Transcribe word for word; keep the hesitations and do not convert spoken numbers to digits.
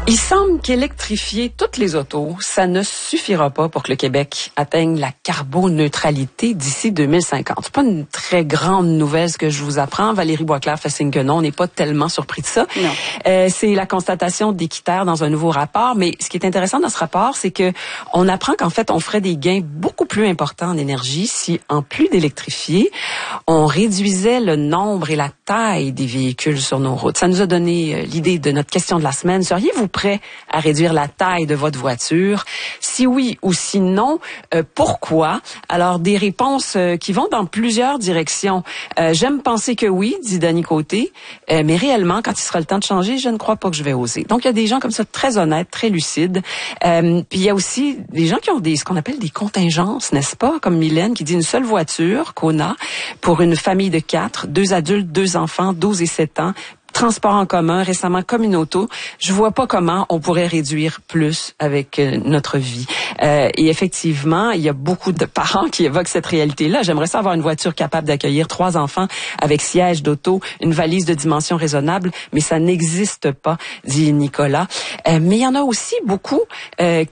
Il semble qu'électrifier toutes les autos, ça ne suffira pas pour que le Québec atteigne la carboneutralité d'ici deux mille cinquante. C'est pas une très grande nouvelle ce que je vous apprends. Valérie Boisclair fait signe que non, on n'est pas tellement surpris de ça. Non. Euh, c'est la constatation d'Équiterre dans un nouveau rapport, mais ce qui est intéressant dans ce rapport, c'est que on apprend qu'en fait, on ferait des gains beaucoup plus importants en énergie si, en plus d'électrifier, on réduisait le nombre et la taille des véhicules sur nos routes. Ça nous a donné euh, l'idée de notre question de la semaine. Seriez-vous prêt à réduire la taille de votre voiture? Si oui ou si non, euh, pourquoi? Alors, des réponses euh, qui vont dans plusieurs directions. Euh, j'aime penser que oui, dit Danny Côté, euh, mais réellement, quand il sera le temps de changer, je ne crois pas que je vais oser. Donc, il y a des gens comme ça très honnêtes, très lucides. Euh, puis, il y a aussi des gens qui ont des ce qu'on appelle des contingences, n'est-ce pas? Comme Mylène qui dit une seule voiture, Kona, pour une famille de quatre, deux adultes, deux enfants, douze et sept ans, transport en commun, récemment comme une auto. Je vois pas comment on pourrait réduire plus avec euh, notre vie. Euh, et effectivement, il y a beaucoup de parents qui évoquent cette réalité-là. J'aimerais ça avoir une voiture capable d'accueillir trois enfants avec siège d'auto, une valise de dimension raisonnable, mais ça n'existe pas, dit Nicolas. Euh, mais il y en a aussi beaucoup euh,